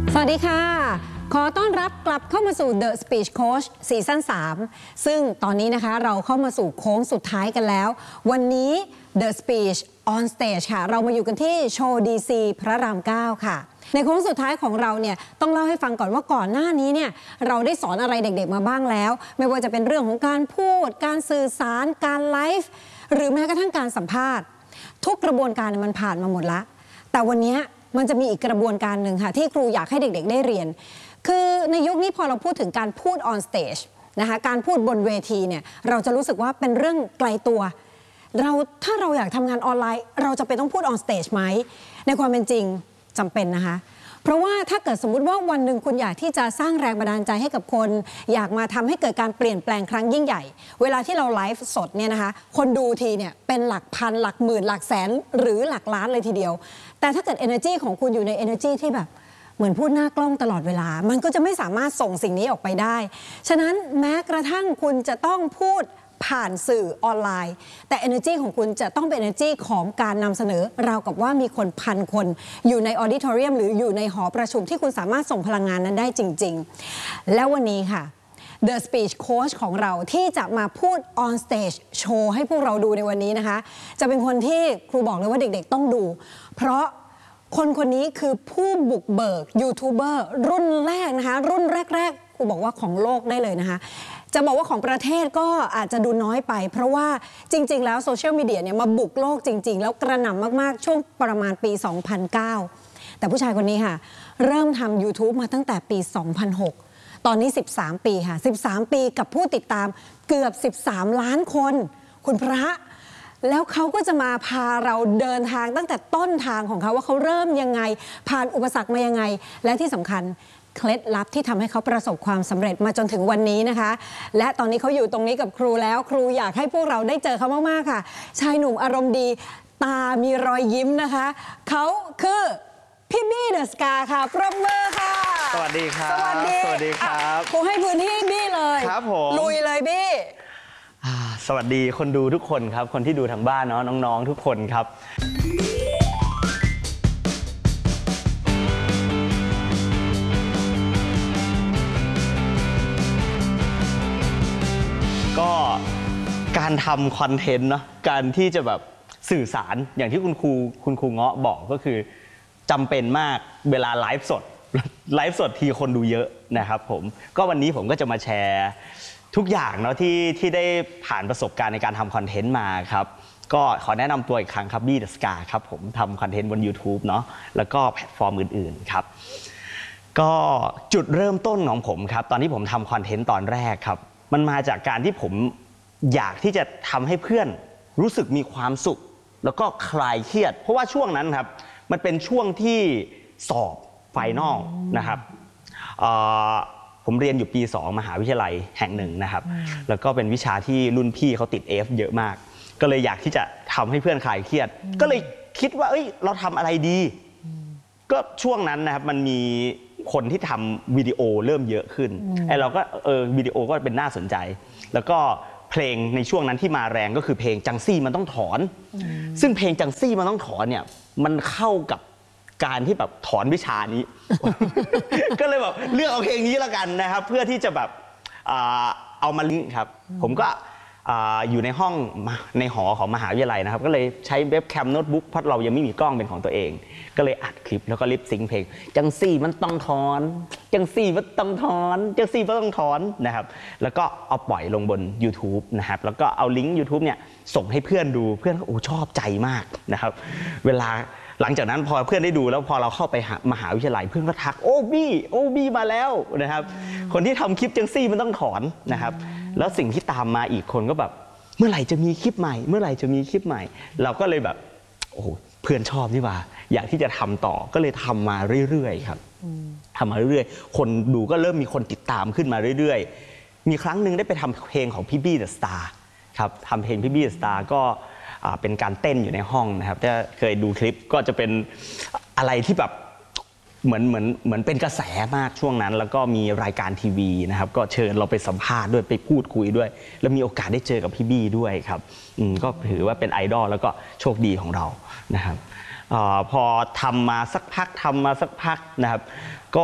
สวัสดีค่ะขอต้อนรับกลับเข้ามาสู่ The Speech Coach ซีซั่น 3ซึ่งตอนนี้นะคะเราเข้ามาสู่โค้งสุดท้ายกันแล้ววันนี้ The Speech on Stage ค่ะเรามาอยู่กันที่โชว์ DC พระราม 9 ค่ะในโค้งสุดท้ายของเราเนี่ยต้องเล่าให้ฟังก่อนว่าก่อนหน้านี้เนี่ยเราได้สอนอะไรเด็กๆมาบ้างแล้วไม่ว่าจะเป็นเรื่องของการพูดการสื่อสารการไลฟ์หรือแม้กระทั่งการสัมภาษณ์ทุกกระบวนการมันผ่านมาหมดละแต่วันนี้มันจะมีอีกกระบวนการหนึ่งค่ะที่ครูอยากให้เด็กๆได้เรียนคือในยุคนี้พอเราพูดถึงการพูด on stage นะคะการพูดบนเวทีเนี่ยเราจะรู้สึกว่าเป็นเรื่องไกลตัวถ้าเราอยากทำงานออนไลน์เราจะเป็นต้องพูด on stage ไหมในความเป็นจริงจำเป็นนะคะเพราะว่าถ้าเกิดสมมุติว่าวันหนึ่งคุณอยากที่จะสร้างแรงบันดาลใจให้กับคนอยากมาทำให้เกิดการเปลี่ยนแปลงครั้งยิ่งใหญ่เวลาที่เราไลฟ์สดเนี่ยนะคะคนดูทีเนี่ยเป็นหลักพันหลักหมื่นหลักแสนหรือหลักล้านเลยทีเดียวแต่ถ้าเกิด energy ของคุณอยู่ใน energy ที่แบบเหมือนพูดหน้ากล้องตลอดเวลามันก็จะไม่สามารถส่งสิ่งนี้ออกไปได้ฉะนั้นแม้กระทั่งคุณจะต้องพูดผ่านสื่อออนไลน์แต่ energy ของคุณจะต้องเป็น energy ของการนำเสนอราวกับว่ามีคนพันคนอยู่ในออดิทอเรียมหรืออยู่ในหอประชุมที่คุณสามารถส่งพลังงานนั้นได้จริงๆแล้ววันนี้ค่ะ The Speech Coach ของเราที่จะมาพูด on stage โชว์ให้พวกเราดูในวันนี้นะคะจะเป็นคนที่ครูบอกเลยว่าเด็กๆต้องดูเพราะคนนี้คือผู้บุกเบิกยูทูบเบอร์รุ่นแรกนะคะรุ่นแรกๆครูบอกว่าของโลกได้เลยนะคะจะบอกว่าของประเทศก็อาจจะดูน้อยไปเพราะว่าจริงๆแล้วโซเชียลมีเดียเนี่ยมาบุกโลกจริงๆแล้วกระหน่ำมากๆช่วงประมาณปี 2009 แต่ผู้ชายคนนี้ค่ะเริ่มทำ YouTube มาตั้งแต่ปี 2006 ตอนนี้13 ปีค่ะ13 ปีกับผู้ติดตามเกือบ13 ล้านคนคุณพระแล้วเขาก็จะมาพาเราเดินทางตั้งแต่ต้นทางของเขาว่าเขาเริ่มยังไงผ่านอุปสรรคมายังไงและที่สำคัญเคล็ดลับที่ทำให้เขาประสบความสำเร็จมาจนถึงวันนี้นะคะและตอนนี้เขาอยู่ตรงนี้กับครูแล้วครูอยากให้พวกเราได้เจอเขามากๆค่ะชายหนุ่มอารมณ์ดีตามีรอยยิ้มนะคะเขาคือพี่บี้เดอะสกาค่ะปรบมือค่ะสวัสดีครับสวัสดีครับครูให้พื้นที่บี้เลยครับผมลุยเลยบี้สวัสดีคนดูทุกคนครับคนที่ดูทางบ้านเนาะน้องๆทุกคนครับก็การทำคอนเทนต์เนาะการที่จะแบบสื่อสารอย่างที่คุณครูเงาะบอกก็คือจำเป็นมากเวลาไลฟ์สดทีคนดูเยอะนะครับผมก็วันนี้ผมก็จะมาแชร์ทุกอย่างเนาะที่ได้ผ่านประสบการณ์ในการทำคอนเทนต์มาครับก็ขอแนะนำตัวอีกครั้งครับบี้เดอะสกาครับผมทำคอนเทนต์บน YouTube เนาะแล้วก็แพลตฟอร์มอื่นๆครับก็จุดเริ่มต้นของผมครับตอนที่ผมทำคอนเทนต์ตอนแรกครับมันมาจากการที่ผมอยากที่จะทำให้เพื่อนรู้สึกมีความสุขแล้วก็คลายเครียดเพราะว่าช่วงนั้นครับมันเป็นช่วงที่สอบไฟนอลนะครับผมเรียนอยู่ปี 2 มหาวิทยาลัยแห่งหนึ่งนะครับแล้วก็เป็นวิชาที่รุ่นพี่เขาติด F เยอะมากก็เลยอยากที่จะทำให้เพื่อนคลายเครียดก็เลยคิดว่าเราทำอะไรดีก็ช่วงนั้นนะครับมันมีคนที่ทำวิดีโอเริ่มเยอะขึ้นเราก็วิดีโอก็เป็นน่าสนใจแล้วก็เพลงในช่วงนั้นที่มาแรงก็คือเพลงจังซี่มันต้องถอนซึ่งเพลงจังซี่มันต้องถอนเนี่ยมันเข้ากับการที่แบบถอนวิชานี้ ก็เลยแบบเลือกเอาเพลงนี้แล้วกันนะครับเพื่อที่จะแบบเอามาลิงก์ครับผมก็อยู่ในห้องในหอของมหาวิทยาลัยนะครับก็เลยใช้เว็บแคมโน้ตบุ๊กเพราะเรายังไม่มีกล้องเป็นของตัวเองก็เลยอัดคลิปแล้วก็ลิปซิงค์เพลงจังซี่มันต้องถอนจังซี่มันต้องถอนจังซี่มันต้องถอนนะครับแล้วก็เอาปล่อยลงบน YouTube นะครับแล้วก็เอาลิงก์ YouTube เนี่ยส่งให้เพื่อนดูเพื่อนก็ชอบใจมากนะครับเวลาหลังจากนั้นพอเพื่อนได้ดูแล้วพอเราเข้าไปมหาวิทยาลัยเพื่อนก็ทักโอ้บี้มาแล้วนะครับคนที่ทำคลิปจังซี่มันต้องถอนนะครับแล้วสิ่งที่ตามมาอีกคนก็แบบเมื่อไหร่จะมีคลิปใหม่เมื่อไหร่จะมีคลิปใหม่เราก็เลยแบบโอ้โหเพื่อนชอบนี่ว่าอยากที่จะทำต่อก็เลยทำมาเรื่อยๆครับทำมาเรื่อยๆคนดูก็เริ่มมีคนติดตามขึ้นมาเรื่อยๆมีครั้งหนึ่งได้ไปทำเพลงของพี่บี้เดอะสตาร์ครับทำเพลงพี่บี้เดอะสตาร์ก็เป็นการเต้นอยู่ในห้องนะครับถ้าเคยดูคลิปก็จะเป็นอะไรที่แบบเหมือนเป็นกระแสมากช่วงนั้นแล้วก็มีรายการทีวีนะครับก็เชิญเราไปสัมภาษณ์ด้วยไปพูดคุยด้วยแล้วมีโอกาสได้เจอกับพี่บี้ด้วยครับก็ถือว่าเป็นไอดอลแล้วก็โชคดีของเรานะครับพอทำมาสักพักนะครับก็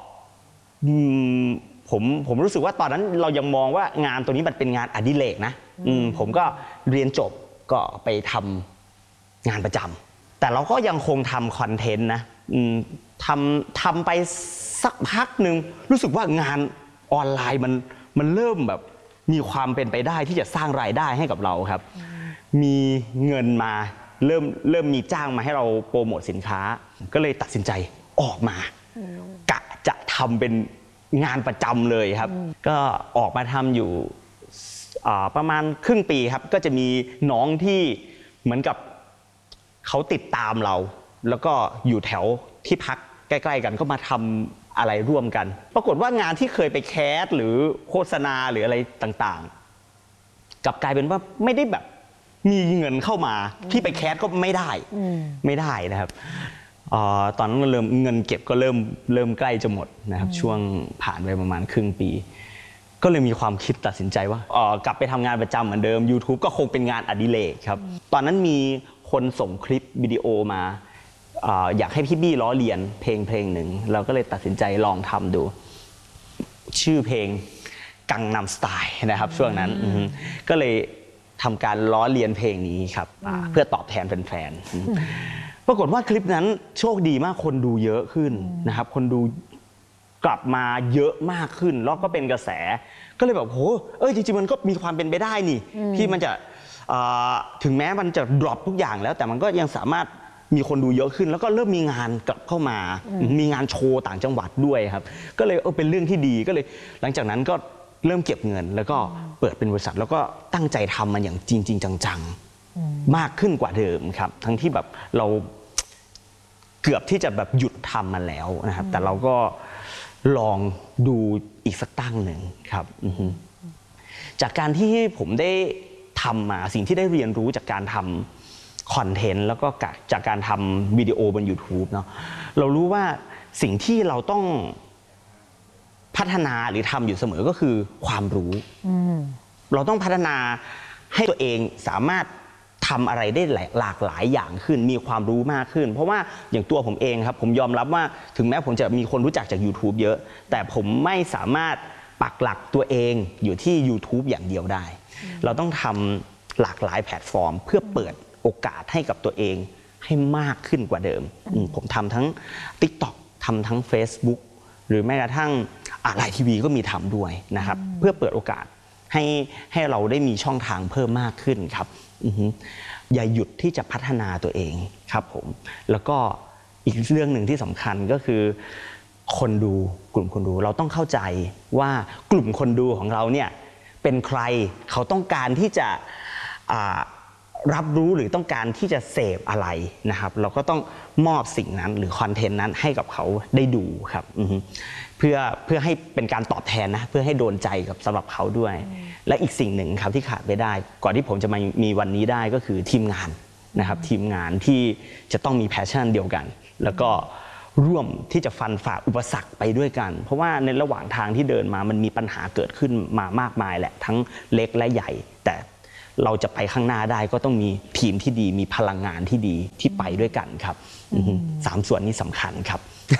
ผมรู้สึกว่าตอนนั้นเรายังมองว่างานตัวนี้มันเป็นงานอดิเรกนะผมก็เรียนจบก็ไปทำงานประจำแต่เราก็ยังคงทำคอนเทนต์นะทำไปสักพักหนึ่งรู้สึกว่างานออนไลน์มันเริ่มแบบมีความเป็นไปได้ที่จะสร้างรายได้ให้กับเราครับมีเงินมาเริ่มมีจ้างมาให้เราโปรโมทสินค้าก็เลยตัดสินใจออกมากะจะทำเป็นงานประจำเลยครับก็ออกมาทำอยู่ประมาณครึ่งปีครับก็จะมีน้องที่เหมือนกับเขาติดตามเราแล้วก็อยู่แถวที่พักใกล้ๆกันก็มาทำอะไรร่วมกันปรากฏว่างานที่เคยไปแคสหรือโฆษณาหรืออะไรต่างๆกลับกลายเป็นว่าไม่ได้แบบมีเงินเข้ามาที่ไปแคสก็ไม่ได้นะครับตอนนั้นเงินเก็บก็เริ่มใกล้จะหมดนะครับช่วงผ่านไปประมาณครึ่งปีก็เลยมีความคิดตัดสินใจว่ากลับไปทำงานประจำเหมือนเดิม YouTube ก็คงเป็นงานอดิเรกครับตอนนั้นมีคนส่งคลิปวิดีโอมาอยากให้พี่บี้ล้อเลียนเพลงหนึ่งเราก็เลยตัดสินใจลองทำดูชื่อเพลงกังนัมสไตล์นะครับช่วงนั้นก็เลยทำการล้อเลียนเพลงนี้ครับเพื่อตอบแทนแฟนๆปรากฏว่าคลิปนั้นโชคดีมากคนดูเยอะขึ้นนะครับคนดูกลับมาเยอะมากขึ้นแล้วก็เป็นกระแสก็เลยแบบโหจริงๆมันก็มีความเป็นไปได้นี่ที่มันจะถึงแม้มันจะดรอปทุกอย่างแล้วแต่มันก็ยังสามารถมีคนดูเยอะขึ้นแล้วก็เริ่มมีงานกลับเข้ามามีงานโชว์ต่างจังหวัดด้วยครับก็เลยเป็นเรื่องที่ดีก็เลยหลังจากนั้นก็เริ่มเก็บเงินแล้วก็เปิดเป็นบริษัทแล้วก็ตั้งใจทำมันอย่างจริงๆจังๆมากขึ้นกว่าเดิมครับทั้งที่แบบเราเกือบที่จะแบบหยุดทำมันแล้วนะครับแต่เราก็ลองดูอีกสักตั้งหนึ่งครับจากการที่ผมได้ทำมาสิ่งที่ได้เรียนรู้จากการทำคอนเทนต์แล้วก็จากการทำวิดีโอบน YouTube เนาะเรารู้ว่าสิ่งที่เราต้องพัฒนาหรือทำอยู่เสมอก็คือความรู้เราต้องพัฒนาให้ตัวเองสามารถทำอะไรได้หลากหลายอย่างขึ้นมีความรู้มากขึ้นเพราะว่าอย่างตัวผมเองครับผมยอมรับว่าถึงแม้ผมจะมีคนรู้จักจาก YouTube เยอะแต่ผมไม่สามารถปักหลักตัวเองอยู่ที่ YouTube อย่างเดียวได้เราต้องทำหลากหลายแพลตฟอร์มเพื่อเปิดโอกาสให้กับตัวเองให้มากขึ้นกว่าเดิมผมทำทั้ง TikTok ทำทั้ง Facebook หรือแม้กระทั่งไลน์ทีวีก็มีทำด้วยนะครับเพื่อเปิดโอกาสให้เราได้มีช่องทางเพิ่มมากขึ้นครับอย่าหยุดที่จะพัฒนาตัวเองครับผมแล้วก็อีกเรื่องหนึ่งที่สำคัญก็คือกลุ่มคนดูเราต้องเข้าใจว่ากลุ่มคนดูของเราเนี่ยเป็นใครเขาต้องการที่จะรับรู้หรือต้องการที่จะเสพอะไรนะครับเราก็ต้องมอบสิ่งนั้นหรือคอนเทนต์นั้นให้กับเขาได้ดูครับเพื่อให้เป็นการตอบแทนนะเพื่อให้โดนใจกับสำหรับเขาด้วยและอีกสิ่งหนึ่งครับที่ขาดไม่ได้ก่อนที่ผมจะมามีวันนี้ได้ก็คือทีมงานนะครับทีมงานที่จะต้องมีแพชชั่นเดียวกันแล้วก็ร่วมที่จะฟันฝ่าอุปสรรคไปด้วยกันเพราะว่าในระหว่างทางที่เดินมามันมีปัญหาเกิดขึ้นมามากมายแหละทั้งเล็กและใหญ่แต่เราจะไปข้างหน้าได้ก็ต้องมีทีมที่ดีมีพลังงานที่ดีที่ไปด้วยกันครับ3 ส่วนนี้สำคัญครับ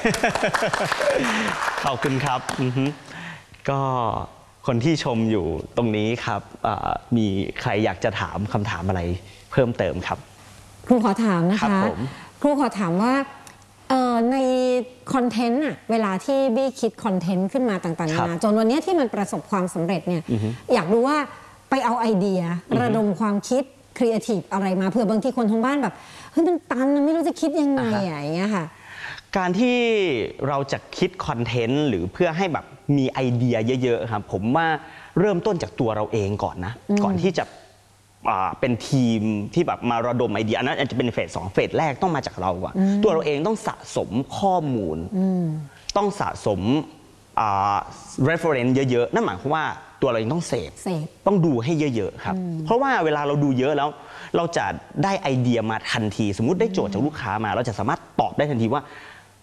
ขอบคุณครับก็คนที่ชมอยู่ตรงนี้ครับมีใครอยากจะถามคำถามอะไรเพิ่มเติมครับครูขอถามนะคะครูขอถามว่าในคอนเทนต์เวลาที่บี้คิดคอนเทนต์ขึ้นมาต่างๆนานาจนวันนี้ที่มันประสบความสำเร็จเนี่ยอยากรู้ว่าไปเอาไอเดียระดมความคิดครีเอทีฟอะไรมาเผื่อบางทีคนทางบ้านแบบเฮ้ยมันตันไม่รู้จะคิดยังไงอย่างเงี้ยค่ะการที่เราจะคิดคอนเทนต์หรือเพื่อให้แบบมีไอเดียเยอะๆครับผมว่าเริ่มต้นจากตัวเราเองก่อนนะก่อนที่จะเป็นทีมที่แบบมาระดมไอเดียอันนั้นอาจจะเป็นเฟส 2เฟสแรกต้องมาจากเราอะตัวเราเองต้องสะสมข้อมูลต้องสะสมreference เยอะๆนั่นหมายความว่าตัวเราเองต้องเสพต้องดูให้เยอะๆครับเพราะว่าเวลาเราดูเยอะแล้วเราจะได้ไอเดียมาทันทีสมมุติได้โจทย์จากลูกค้ามาเราจะสามารถตอบได้ทันทีว่า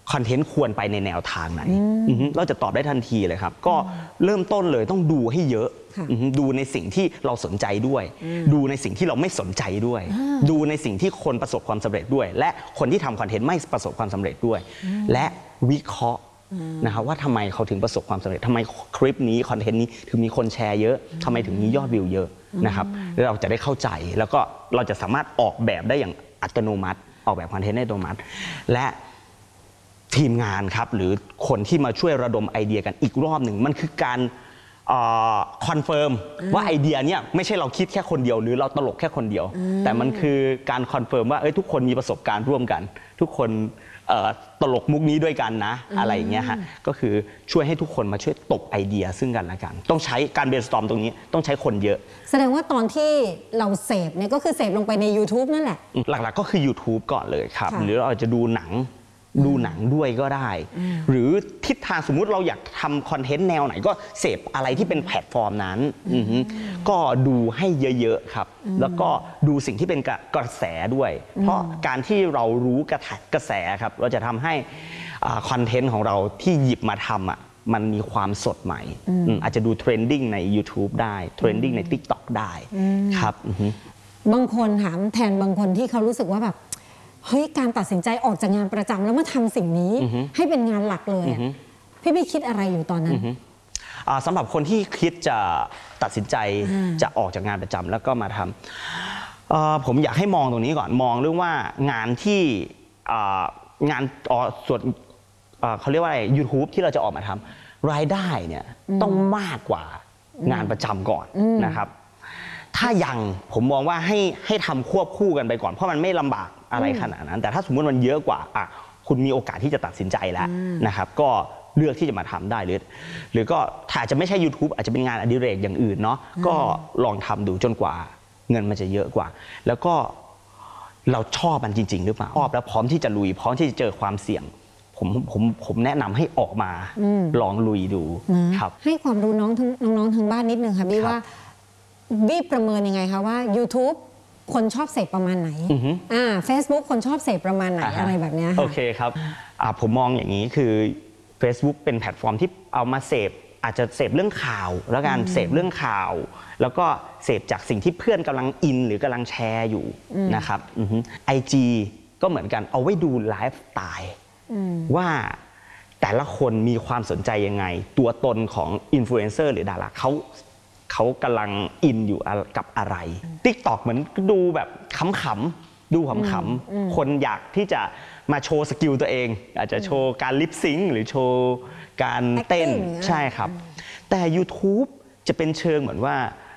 คอนเทนต์ควรไปในแนวทางไหนเราจะตอบได้ทันทีเลยครับก็เริ่มต้นเลยต้องดูให้เยอะดูในสิ่งที่เราสนใจด้วยดูในสิ่งที่เราไม่สนใจด้วยดูในสิ่งที่คนประสบความสำเร็จด้วยและคนที่ทำคอนเทนต์ไม่ประสบความสำเร็จด้วยและวิเคราะห์นะครับว่าทำไมเขาถึงประสบความสำเร็จทำไมคลิปนี้คอนเทนต์นี้ถึงมีคนแชร์เยอะทำไมถึงมียอดวิวเยอะนะครับแล้วเราจะได้เข้าใจแล้วก็เราจะสามารถออกแบบได้อย่างอัตโนมัติออกแบบคอนเทนต์ได้อัตโนมัติและทีมงานครับหรือคนที่มาช่วยระดมไอเดียกันอีกรอบหนึ่งมันคือการคอนเฟิร์มว่าไอเดียเนี่ยไม่ใช่เราคิดแค่คนเดียวหรือเราตลกแค่คนเดียวแต่มันคือการคอนเฟิร์มว่าทุกคนมีประสบการณ์ร่วมกันทุกคนตลกมุกนี้ด้วยกันนะอะไรอย่างเงี้ยฮะก็คือช่วยให้ทุกคนมาช่วยตกไอเดียซึ่งกันและกันต้องใช้การ brainstorm ตรงนี้ต้องใช้คนเยอะแสดงว่าตอนที่เราเสพเนี่ยก็คือเสพลงไปใน YouTube นั่นแหละหลักๆก็คือ YouTube ก่อนเลยครับหรือเราจะดูหนังด้วยก็ได้หรือทิศทางสมมุติเราอยากทำคอนเทนต์แนวไหนก็เสพอะไรที่เป็นแพลตฟอร์มนั้นก็ดูให้เยอะๆครับแล้วก็ดูสิ่งที่เป็นกระแสด้วยเพราะการที่เรารู้กระแสครับเราจะทำให้คอนเทนต์ของเราที่หยิบมาทำมันมีความสดใหม่อาจจะดูเทรนดิ้งใน YouTube ได้เทรนดิ้งใน TikTok ได้ครับบางคนถามแทนบางคนที่เขารู้สึกว่าแบบเฮ้ยการตัดสินใจออกจากงานประจำแล้วมาทำสิ่งนี้ให้เป็นงานหลักเลยพี่คิดอะไรอยู่ตอนนั้นสำหรับคนที่คิดจะตัดสินใจจะออกจากงานประจำแล้วก็มาทำผมอยากให้มองตรงนี้ก่อนมองเรื่องว่างานที่งานส่วนเขาเรียกว่าอะไร YouTube ที่เราจะออกมาทำรายได้เนี่ยต้องมากกว่างานประจำก่อนนะครับถ้ายังผมมองว่าให้ทำควบคู่กันไปก่อนเพราะมันไม่ลำบากอะไรขนาดนั้นแต่ถ้าสมมติมันเยอะกว่าคุณมีโอกาสที่จะตัดสินใจแล้วนะครับก็เลือกที่จะมาทำได้หรือก็ถ้าจะไม่ใช่ YouTube อาจจะเป็นงานอดิเรกอย่างอื่นเนาะก็ลองทำดูจนกว่าเงินมันจะเยอะกว่าแล้วก็เราชอบมันจริงๆหรือเปล่าชอบแล้วพร้อมที่จะลุยพร้อมที่จะเจอความเสี่ยงผมแนะนำให้ออกมาลองลุยดูครับให้ความรู้น้องทางบ้านนิดนึงค่ะบี้ว่าบี้ประเมินยังไงคะว่า YouTubeคนชอบเสพประมาณไหนFacebook คนชอบเสพประมาณไหนอะไรแบบนี้ค่ะโอเคครับผมมองอย่างนี้คือ Facebook เป็นแพลตฟอร์มที่เอามาเสพอาจจะเสพเรื่องข่าวแล้วการเสพเรื่องข่าวแล้วก็เสพจากสิ่งที่เพื่อนกำลังอินหรือกำลังแชร์อยู่นะครับIG ก็เหมือนกันเอาไว้ดูไลฟ์สไตล์ว่าแต่ละคนมีความสนใจยังไงตัวตนของอินฟลูเอนเซอร์หรือดาราเขากำลังอินอยู่กับอะไร TikTok เหมือนดูแบบขำๆดูขำๆคนอยากที่จะมาโชว์สกิลตัวเองอาจจะโชว์การลิปซิงค์หรือโชว์การเต้นใช่ครับแต่ YouTube จะเป็นเชิงเหมือนว่า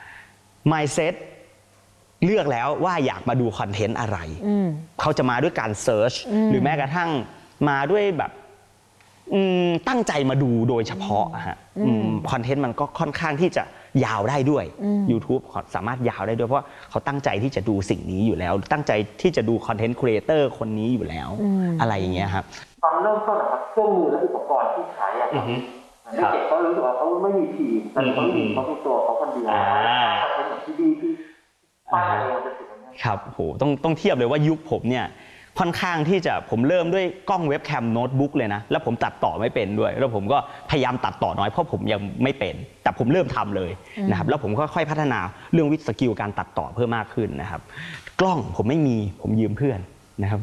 mindset เลือกแล้วว่าอยากมาดูคอนเทนต์อะไรเขาจะมาด้วยการเซิร์ชหรือแม้กระทั่งมาด้วยแบบตั้งใจมาดูโดยเฉพาะคอนเทนต์มันก็ค่อนข้างที่จะยาวได้ด้วย YouTube สามารถยาวได้ด้วยเพราะเขาตั้งใจที่จะดูสิ่งนี้อยู่แล้วตั้งใจที่จะดูคอนเทนต์ครีเอเตอร์คนนี้อยู่แล้วอะไรอย่างเงี้ยครับตอนเริ่มต้นนะครับเครื่องมือและอุปกรณ์ที่ใช้เด็กก็รู้สึกว่าเขาไม่มีทีมแต่เขามีเขาเป็นตัวเขาคนเดียวเป็นแบบที่ดีที่ป้ายเองจะสุดครับโหต้องเทียบเลยว่ายุคผมเนี่ยค่อนข้างที่จะผมเริ่มด้วยกล้องเว็บแคมโน้ตบุ๊กเลยนะแล้วผมตัดต่อไม่เป็นด้วยแล้วผมก็พยายามตัดต่อน้อยเพราะผมยังไม่เป็นแต่ผมเริ่มทำเลยนะครับแล้วผมก็ค่อยพัฒนาเรื่องสกิลการตัดต่อเพิ่มมากขึ้นนะครับกล้องผมไม่มีผมยืมเพื่อนนะครับ